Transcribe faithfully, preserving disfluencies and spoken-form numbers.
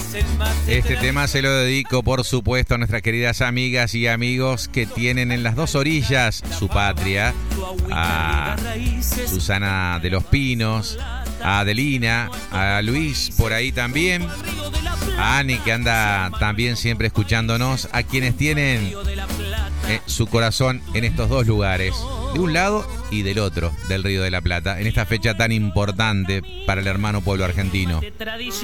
Este tema se lo dedico, por supuesto, a nuestras queridas amigas y amigos que tienen en las dos orillas su patria, a Susana de los Pinos, a Adelina, a Luis por ahí también, a Ani, que anda también siempre escuchándonos, a quienes tienen eh, su corazón en estos dos lugares, de un lado y del otro del Río de la Plata, en esta fecha tan importante para el hermano pueblo argentino.